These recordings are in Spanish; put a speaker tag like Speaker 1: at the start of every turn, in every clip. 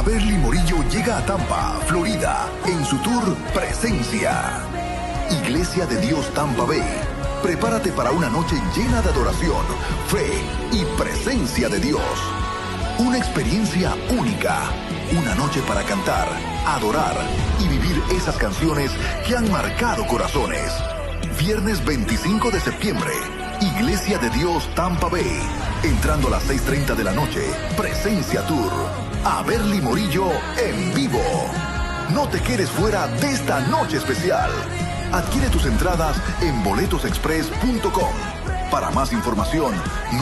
Speaker 1: Averly Morillo llega a Tampa, Florida, en su tour Presencia. Iglesia de Dios Tampa Bay. Prepárate para una noche llena de adoración, fe y presencia de Dios. Una experiencia única. Una noche para cantar, adorar y vivir esas canciones que han marcado corazones. Viernes 25 de septiembre, Iglesia de Dios Tampa Bay. Entrando a las 6:30 de la noche, Presencia Tour. Averly Morillo en vivo. No te quedes fuera de esta noche especial. Adquiere tus entradas en boletosexpress.com. Para más información,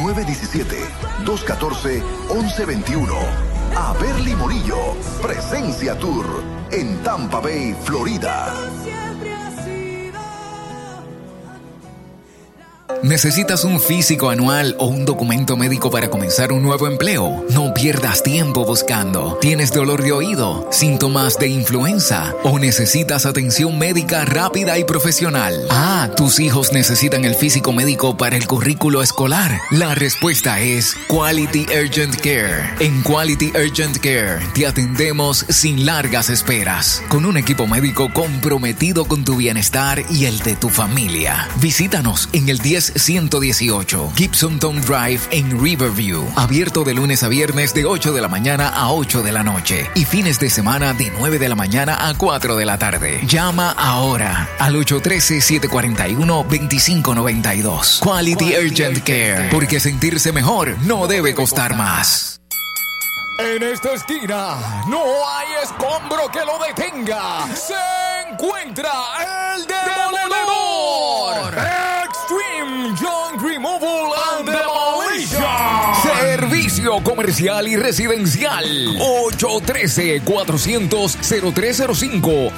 Speaker 1: 917-214-1121. Averly Morillo, Presencia Tour, en Tampa Bay, Florida.
Speaker 2: ¿Necesitas un físico anual o un documento médico para comenzar un nuevo empleo? No pierdas tiempo buscando. ¿Tienes dolor de oído, síntomas de influenza o necesitas atención médica rápida y profesional? ¿Tus hijos necesitan el físico médico para el currículo escolar? La respuesta es Quality Urgent Care. En Quality Urgent Care te atendemos sin largas esperas, con un equipo médico comprometido con tu bienestar y el de tu familia. Visítanos en el 10118 Gibsonton Drive en Riverview. Abierto de lunes a viernes de 8 de la mañana a 8 de la noche y fines de semana de 9 de la mañana a 4 de la tarde. Llama ahora al 813-741-2592. Quality Urgent Care, porque sentirse mejor no debe costar más.
Speaker 3: En esta esquina no hay escombro que lo detenga. Se encuentra el Demoledor. Extreme Junk Removal and Demolition. Servicio comercial y residencial. 813-400-0305.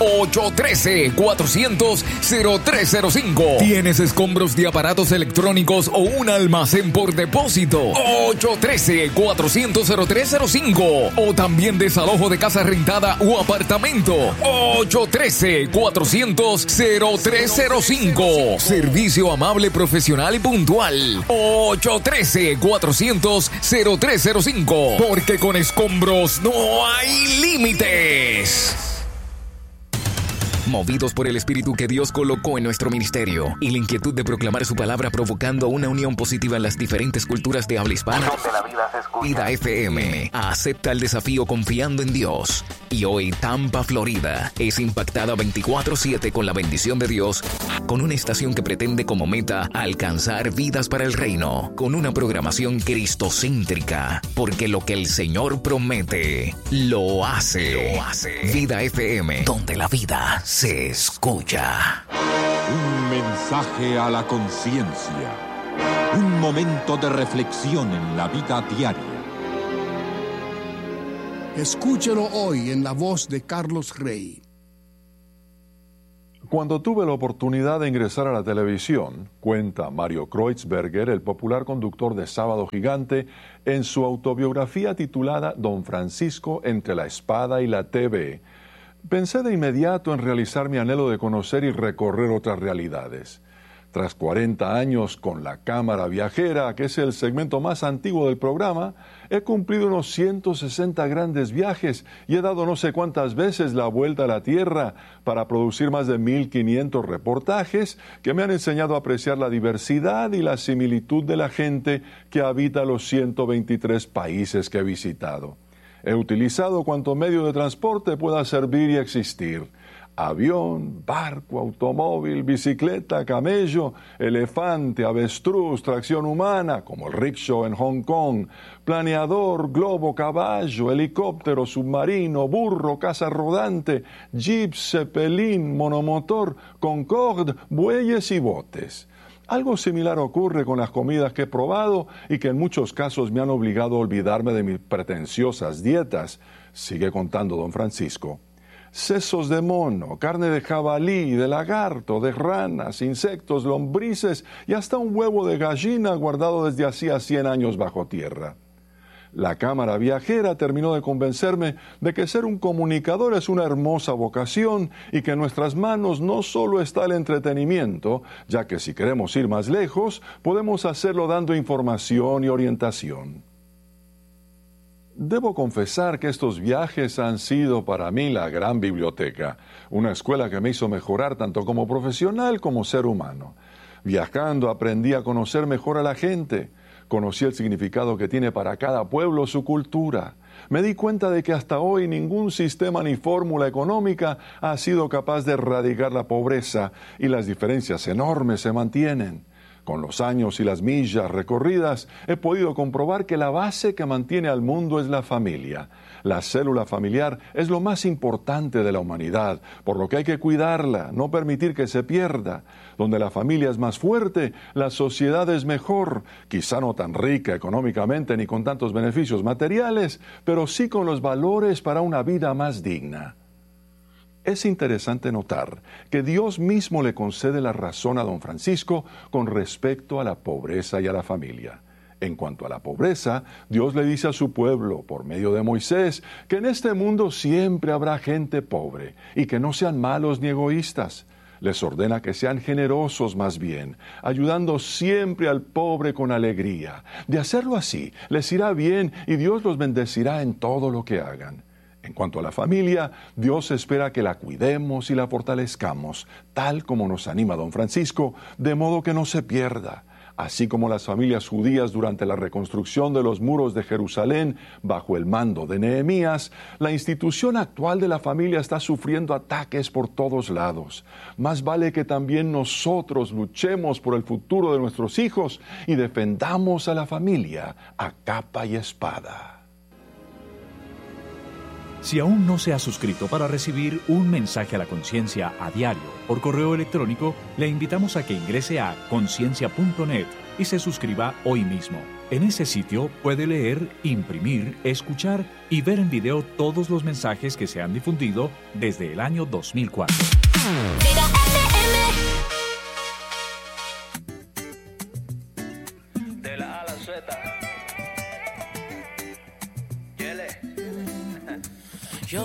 Speaker 3: 813-400-0305. ¿Tienes escombros de aparatos electrónicos o un almacén por depósito? 813-400-0305. O también desalojo de casa rentada o apartamento. 813-400-0305. Servicio amable, profesional y puntual. 813-400-0305. Porque con escombros no hay límites.
Speaker 2: Movidos por el espíritu que Dios colocó en nuestro ministerio y la inquietud de proclamar su palabra, provocando una unión positiva en las diferentes culturas de habla hispana, Vida FM acepta el desafío confiando en Dios. Y hoy Tampa, Florida, es impactada 24/7 con la bendición de Dios, con una estación que pretende como meta alcanzar vidas para el reino, con una programación cristocéntrica, porque lo que el Señor promete, lo hace. Vida FM, donde la vida se escucha.
Speaker 4: Un mensaje a la conciencia. Un momento de reflexión en la vida diaria.
Speaker 5: Escúchelo hoy en la voz de Carlos Rey.
Speaker 6: Cuando tuve la oportunidad de ingresar a la televisión, cuenta Mario Kreutzberger, el popular conductor de Sábado Gigante, en su autobiografía titulada Don Francisco entre la espada y la TV, pensé de inmediato en realizar mi anhelo de conocer y recorrer otras realidades. Tras 40 años con la Cámara Viajera, que es el segmento más antiguo del programa, he cumplido unos 160 grandes viajes y he dado no sé cuántas veces la vuelta a la Tierra para producir más de 1,500 reportajes que me han enseñado a apreciar la diversidad y la similitud de la gente que habita los 123 países que he visitado. He utilizado cuanto medio de transporte pueda servir y existir. Avión, barco, automóvil, bicicleta, camello, elefante, avestruz, tracción humana, como el rickshaw en Hong Kong, planeador, globo, caballo, helicóptero, submarino, burro, casa rodante, jeep, zeppelin, monomotor, Concorde, bueyes y botes. Algo similar ocurre con las comidas que he probado y que en muchos casos me han obligado a olvidarme de mis pretenciosas dietas, sigue contando don Francisco. Sesos de mono, carne de jabalí, de lagarto, de ranas, insectos, lombrices y hasta un huevo de gallina guardado desde hacía 100 años bajo tierra. La Cámara Viajera terminó de convencerme de que ser un comunicador es una hermosa vocación y que en nuestras manos no solo está el entretenimiento, ya que si queremos ir más lejos, podemos hacerlo dando información y orientación. Debo confesar que estos viajes han sido para mí la gran biblioteca, una escuela que me hizo mejorar tanto como profesional como ser humano. Viajando aprendí a conocer mejor a la gente, conocí el significado que tiene para cada pueblo su cultura. Me di cuenta de que hasta hoy ningún sistema ni fórmula económica ha sido capaz de erradicar la pobreza y las diferencias enormes se mantienen. Con los años y las millas recorridas, he podido comprobar que la base que mantiene al mundo es la familia. La célula familiar es lo más importante de la humanidad, por lo que hay que cuidarla, no permitir que se pierda. Donde la familia es más fuerte, la sociedad es mejor, quizá no tan rica económicamente ni con tantos beneficios materiales, pero sí con los valores para una vida más digna. Es interesante notar que Dios mismo le concede la razón a don Francisco con respecto a la pobreza y a la familia. En cuanto a la pobreza, Dios le dice a su pueblo, por medio de Moisés, que en este mundo siempre habrá gente pobre y que no sean malos ni egoístas. Les ordena que sean generosos más bien, ayudando siempre al pobre con alegría. De hacerlo así, les irá bien y Dios los bendecirá en todo lo que hagan. En cuanto a la familia, Dios espera que la cuidemos y la fortalezcamos, tal como nos anima don Francisco, de modo que no se pierda. Así como las familias judías durante la reconstrucción de los muros de Jerusalén bajo el mando de Nehemías, la institución actual de la familia está sufriendo ataques por todos lados. Más vale que también nosotros luchemos por el futuro de nuestros hijos y defendamos a la familia a capa y espada.
Speaker 7: Si aún no se ha suscrito para recibir un mensaje a la conciencia a diario por correo electrónico, le invitamos a que ingrese a conciencia.net y se suscriba hoy mismo. En ese sitio puede leer, imprimir, escuchar y ver en video todos los mensajes que se han difundido desde el año 2004.